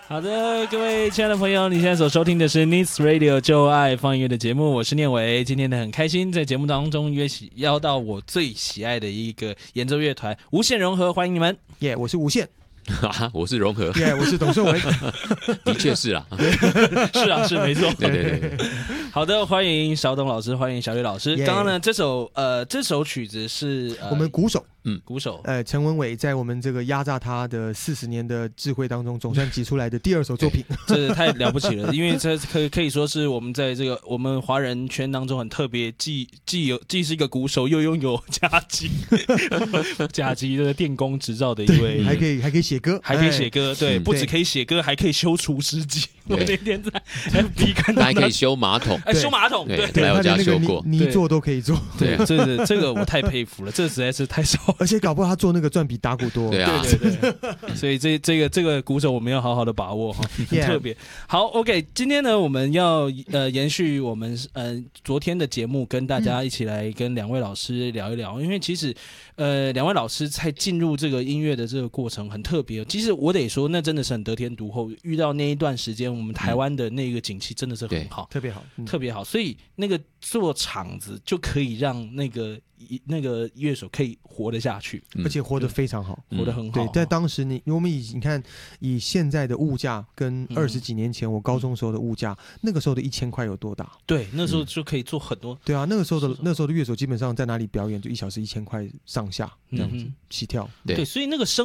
好的，各位亲爱的朋友，你现在所收听的是 Needs Radio 就爱放音乐的节目，我是念伟。今天呢很开心，在节目当中邀到我最喜爱的一个演奏乐团无限融合，欢迎你们。 耶、我是无限。 我是融合。 耶、我是董顺文。 的确是啊。 是啊，是没错。 对。 好的，欢迎小董老师，欢迎小吕老师。刚刚呢，这首曲子是我们鼓手。 鼓手陈文伟在我们这个压榨他的40年的智慧当中，总算挤出来的第2首作品， 这太了不起了！因为这可以说是我们在这个我们华人圈当中很特别，既是一个鼓手，又拥有甲级的电工执照的一位， 还可以写歌， 还可以写歌，对，不止可以写歌，还可以修除湿机。我那天在 FB 看到， 还可以修马桶， 修马桶，对， 来我家修过， 泥做都可以做， 对，这个我太佩服了，这实在是太少。 而且搞不好他做那个赚比打鼓多。 对啊， 对，所以这个鼓手我们要好好的把握哈，很特别。好 ，OK， 今天呢我们要延续我们昨天的节目，跟大家一起来跟2位老师聊一聊，因为其实2位老师在进入这个音乐的这个过程很特别。其实我得说，那真的是很得天独厚，遇到那一段时间，我们台湾的那个景气真的是很好， 特别好， 特别好，所以那个做场子就可以让那个乐手可以活得下去， 而且活得非常好， 活得很好。 对，在当时我们你看，以现在的物价跟20几年前我高中时候的物价，那个时候的1000块有多大？ 对，那时候就可以做很多。 对啊，那时候的乐手基本上在哪里表演，就1小时1000块上下这样子起跳。 对，所以那个生